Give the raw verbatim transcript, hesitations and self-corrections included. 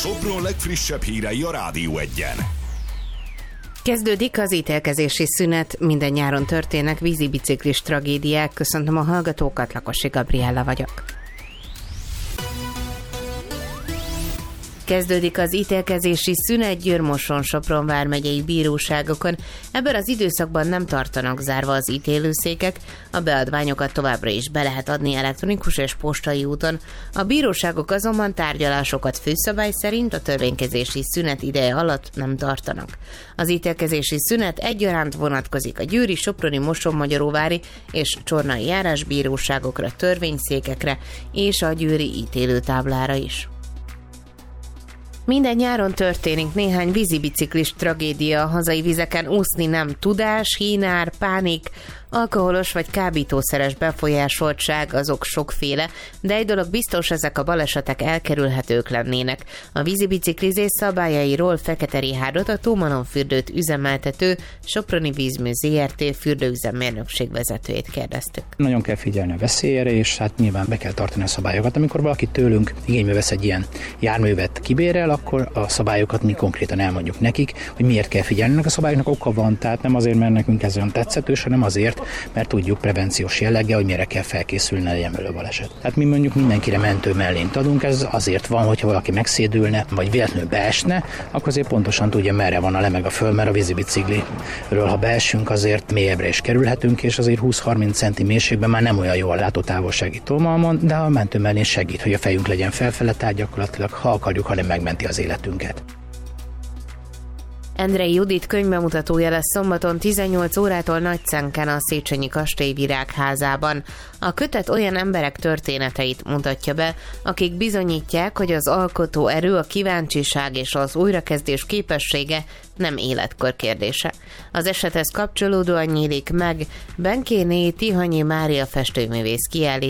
Sopron legfrissebb hírei a Rádió Egyen. Kezdődik az ítélkezési szünet, minden nyáron történnek vízibiciklis tragédiák. Köszöntöm a hallgatókat, Lakosi Gabriella vagyok. Kezdődik az ítélkezési szünet Győr-Moson-Sopron vármegyei bíróságokon. Ebben az időszakban nem tartanak zárva az ítélőszékek, a beadványokat továbbra is be lehet adni elektronikus és postai úton. A bíróságok azonban tárgyalásokat főszabály szerint a törvénykezési szünet ideje alatt nem tartanak. Az ítélkezési szünet egyaránt vonatkozik a győri, soproni, mosonmagyaróvári és csornai járásbíróságokra, törvényszékekre és a győri ítélőtáblára is. Minden nyáron történik néhány vízibiciklis tragédia. A hazai vizeken úszni nem tudás, hínár, pánik, alkoholos vagy kábítószeres befolyásoltság, azok sokféle, de egy dolog biztos, ezek a balesetek elkerülhetők lennének. A vízibiciklizés szabályairól Fekete Richárdot, a Tómanon fürdőt üzemeltető Soproni Vízmű zé er té fürdőüzemmérnökség vezetőjét kérdeztük. Nagyon kell figyelni a veszélyre, és hát nyilván be kell tartani a szabályokat. Amikor valaki tőlünk igénybe vesz egy ilyen járművet, kibérel, akkor a szabályokat mi konkrétan elmondjuk nekik, hogy miért kell figyelni. A szabályoknak oka van, tehát nem azért, mert nekünk ez olyan tetszetős, hanem azért, mert tudjuk prevenciós jelleggel, hogy mire kell felkészülni, ne legyen belőle baleset. Tehát mi mondjuk mindenkire mentő mellényt adunk, ez azért van, hogyha valaki megszédülne, vagy véletlenül beesne, akkor azért pontosan tudja, merre van a lemeg a föl, mert a vízibicikliről, ha beesünk, azért mélyebbre is kerülhetünk, és azért húsz-harminc centi mélységben már nem olyan jó a látótávolsági tómalmon, de a mentő mellény segít, hogy a fejünk legyen felfele, tehát gyakorlatilag, ha akarjuk, hanem megmenti az életünket. Endrei Judit könyvbemutatója lesz szombaton tizennyolc órától Nagycenken a Széchenyi Kastély Virágházában. A kötet olyan emberek történeteit mutatja be, akik bizonyítják, hogy az alkotó erő, a kíváncsiság és az újrakezdés képessége nem életkor kérdése. Az esethez kapcsolódóan nyílik meg Benkéné Tihanyi Mária festőművész kiállítása